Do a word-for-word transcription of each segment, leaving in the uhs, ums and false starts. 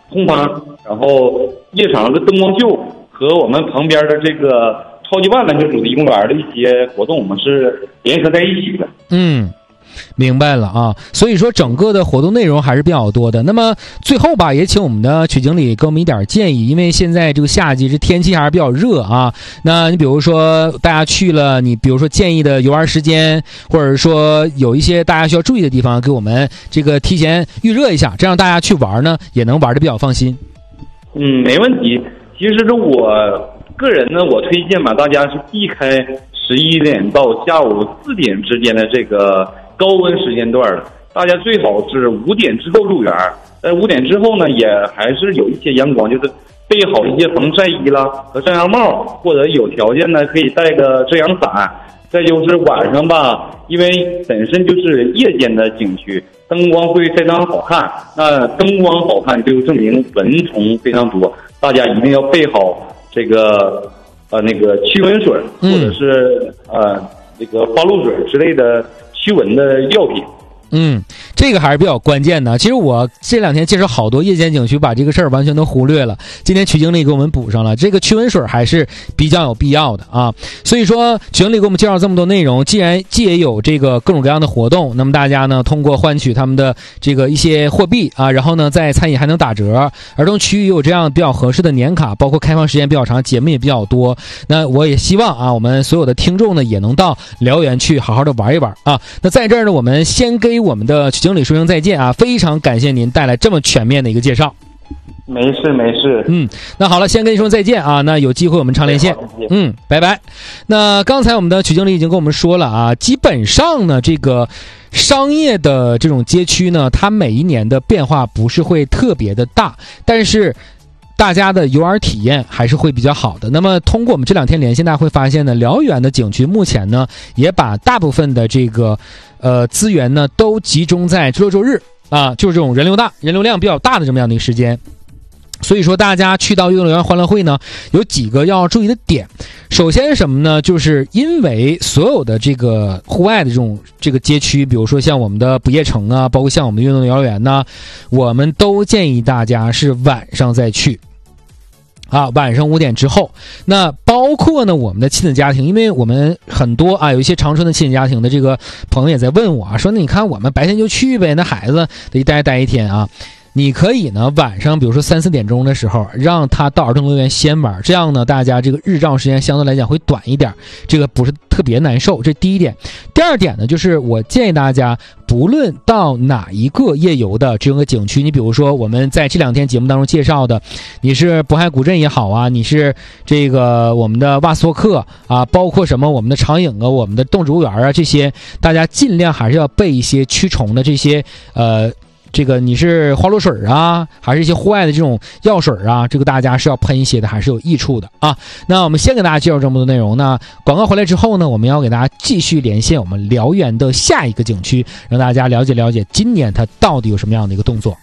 通盘，然后夜场的灯光秀和我们旁边的这个超级万篮球主题公园的一些活动，我们是联合在一起的。 嗯。明白了啊，所以说整个的活动内容还是比较多的。那么最后吧，也请我们的曲经理给我们一点建议，因为现在这个夏季这天气还是比较热啊。那你比如说大家去了，你比如说建议的游玩时间，或者说有一些大家需要注意的地方，给我们这个提前预热一下，这样大家去玩呢也能玩得比较放心。 嗯，没问题。其实这我个人呢，我推荐吧，大家是避开十一点到下午四点之间的这个高温时间段了，大家最好是五点之后入园。在五点之后呢，也还是有一些阳光，就是备好一些防晒衣啦和遮阳帽，或者有条件呢可以带个遮阳伞。再就是晚上吧，因为本身就是夜间的景区，灯光会非常好看。那灯光好看就证明蚊虫非常多，大家一定要备好这个呃那个驱蚊水，或者是呃这个花露水之类的驱蚊的药品。 嗯，这个还是比较关键的。其实我这两天介绍好多夜间景区，把这个事儿完全都忽略了。今天曲经理给我们补上了，这个驱蚊水还是比较有必要的啊。所以说曲经理给我们介绍这么多内容，既然既也有这个各种各样的活动，那么大家呢通过换取他们的这个一些货币啊，然后呢在餐饮还能打折，儿童区域有这样比较合适的年卡，包括开放时间比较长，节目也比较多。那我也希望啊，我们所有的听众呢也能到辽源去好好的玩一玩啊。那在这儿呢，我们先给我们的曲经理说声再见啊！非常感谢您带来这么全面的一个介绍。 没事没事， 嗯，那好了，先跟你说再见啊！那有机会我们常连线，嗯，拜拜。那刚才我们的曲经理已经跟我们说了啊，基本上呢，这个商业的这种街区呢，它每一年的变化不是会特别的大，但是大家的游玩体验还是会比较好的。那么通过我们这两天连线，大家会发现呢，辽源的景区目前呢，也把大部分的这个呃资源呢，都集中在周六周日啊，就是这种人流大、人流量比较大的这么样的一个时间。所以说大家去到运动员欢乐会呢，有几个要注意的点。首先是什么呢？就是因为所有的这个户外的这种这个街区，比如说像我们的不夜城啊，包括像我们运动游乐园呢，我们都建议大家是晚上再去。啊，晚上五点之后，那包括呢我们的亲子家庭，因为我们很多啊有一些长春的亲子家庭的这个朋友也在问我啊，说那你看我们白天就去呗，那孩子得一待待一天啊。你可以呢晚上比如说三四点钟的时候让他到儿童乐园先玩，这样呢大家这个日照时间相对来讲会短一点，这个不是特别难受，这第一点。第二点呢，就是我建议大家不论到哪一个夜游的这个景区，你比如说我们在这两天节目当中介绍的，你是渤海古镇也好啊，你是这个我们的瓦斯托克啊，包括什么我们的长影啊，我们的动植物园啊，这些大家尽量还是要备一些驱虫的这些呃这个你是花露水啊，还是一些户外的这种药水啊，这个大家是要喷一些的，还是有益处的啊。那我们先给大家介绍这么多内容呢，广告回来之后呢，我们要给大家继续连线我们辽源的下一个景区，让大家了解了解今年它到底有什么样的一个动作。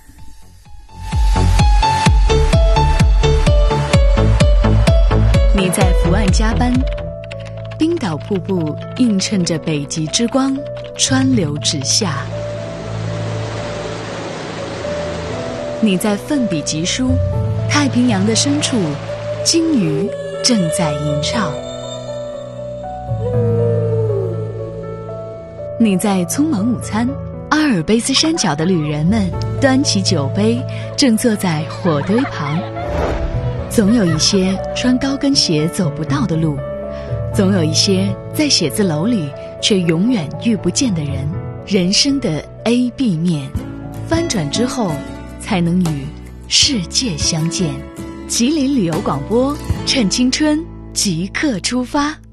你在伏岸加班，冰岛瀑布映衬着北极之光，川流直下。你在奋笔疾书，太平洋的深处，鲸鱼正在吟唱。你在匆忙午餐，阿尔卑斯山脚的旅人们端起酒杯，正坐在火堆旁。总有一些穿高跟鞋走不到的路，总有一些在写字楼里却永远遇不见的人。人生的 A B 面，翻转之后才能与世界相见。吉林旅游广播，趁青春即刻出发。